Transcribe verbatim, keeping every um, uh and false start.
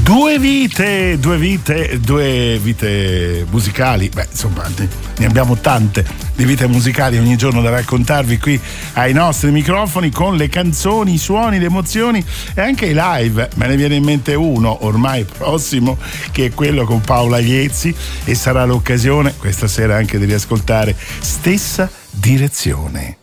Due vite, due vite, due vite musicali. Beh, insomma, ne abbiamo tante di vite musicali ogni giorno da raccontarvi qui ai nostri microfoni, con le canzoni, i suoni, le emozioni e anche i live. Me ne viene in mente uno ormai prossimo, che è quello con Paola Iezzi, e sarà l'occasione questa sera anche di riascoltare Stessa Direzione.